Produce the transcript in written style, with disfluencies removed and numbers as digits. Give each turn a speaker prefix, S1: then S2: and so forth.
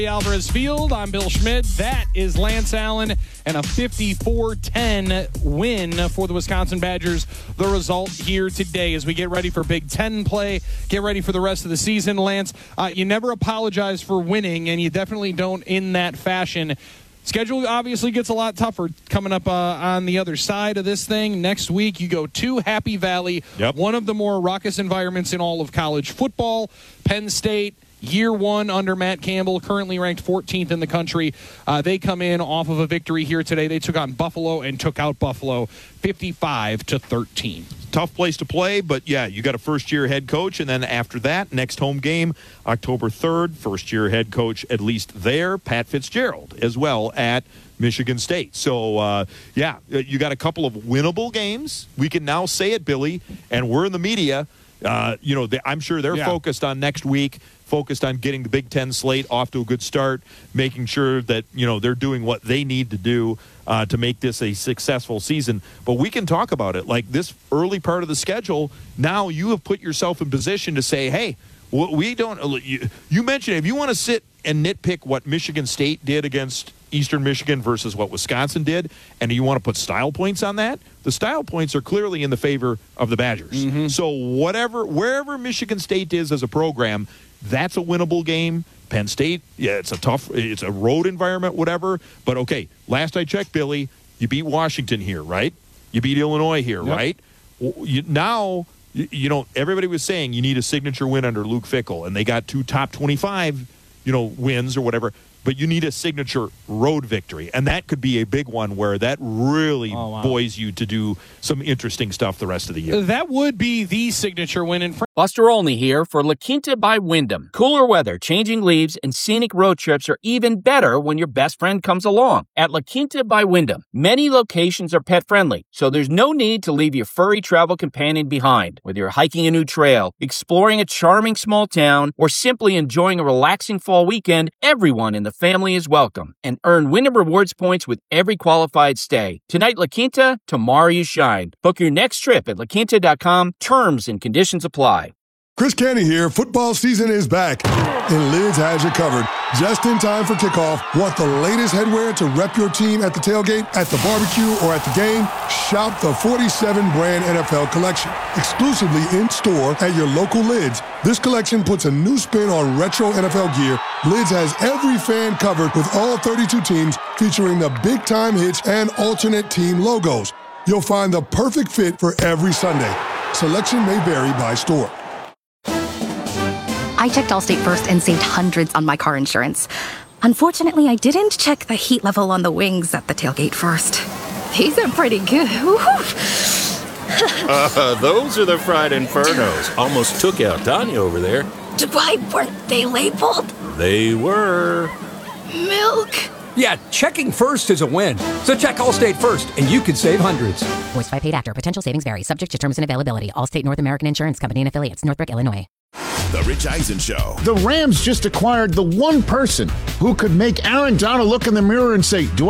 S1: Alvarez Field. I'm Bill Schmidt. That is Lance Allen and a 54-10 win for the Wisconsin Badgers. The result here today as we get ready for Big Ten play, get ready for the rest of the season. Lance, you never apologize for winning, and you definitely don't in that fashion. Schedule obviously gets a lot tougher coming up on the other side of this thing. Next week, you go to Happy Valley, one of the more raucous environments in all of college football. Penn State, year one under Matt Campbell, currently ranked 14th in the country. They come in off of a victory here today. They took on Buffalo and took out Buffalo 55-13.
S2: Tough place to play, but yeah, you got a first-year head coach, and then after that, next home game, October 3rd, first-year head coach, at least there, Pat Fitzgerald, as well at Michigan State. So, you got a couple of winnable games. We can now say it, Billy, and we're in the media. I'm sure they're focused on next week, focused on getting the Big Ten slate off to a good start, making sure that, they're doing what they need to do to make this a successful season. But we can talk about it. Like this early part of the schedule, now you have put yourself in position to say, hey, we don't – you mentioned if you want to sit and nitpick what Michigan State did against Eastern Michigan versus what Wisconsin did, and you want to put style points on that, the style points are clearly in the favor of the Badgers. Mm-hmm. So wherever Michigan State is as a program, that's a winnable game. Penn State, it's a road environment, whatever. But, okay, last I checked, Billy, you beat Washington here, right? You beat Illinois here, right? Now, everybody was saying you need a signature win under Luke Fickell, and they got 2 top 25, wins or whatever. But you need a signature road victory, and that could be a big one where that really buoys you to do some interesting stuff the rest of the year.
S1: That would be the signature win in
S3: Buster Olney here for La Quinta by Wyndham. Cooler weather, changing leaves, and scenic road trips are even better when your best friend comes along. At La Quinta by Wyndham, many locations are pet-friendly, so there's no need to leave your furry travel companion behind. Whether you're hiking a new trail, exploring a charming small town, or simply enjoying a relaxing fall weekend, everyone in the family is welcome. And earn Wyndham Rewards points with every qualified stay. Tonight, La Quinta, tomorrow you shine. Book your next trip at laquinta.com. Terms and conditions apply.
S4: Chris Canty here. Football season is back, and Lids has you covered. Just in time for kickoff. Want the latest headwear to rep your team at the tailgate, at the barbecue, or at the game? Shop the 47-brand NFL collection. Exclusively in-store at your local Lids. This collection puts a new spin on retro NFL gear. Lids has every fan covered with all 32 teams, featuring the big-time hits and alternate team logos. You'll find the perfect fit for every Sunday. Selection may vary by store.
S5: I checked Allstate first and saved hundreds on my car insurance. Unfortunately, I didn't check the heat level on the wings at the tailgate first. These are pretty good.
S6: Those are the fried infernos. Almost took out Tanya over there.
S5: Why weren't they labeled?
S6: They were.
S5: Milk.
S7: Yeah, checking first is a win. So check Allstate first, and you could save hundreds.
S8: Voiced by paid actor. Potential savings vary. Subject to terms and availability. Allstate North American Insurance Company and affiliates. Northbrook, Illinois.
S9: The Rich Eisen Show.
S10: The Rams just acquired the one person who could make Aaron Donald look in the mirror and say, do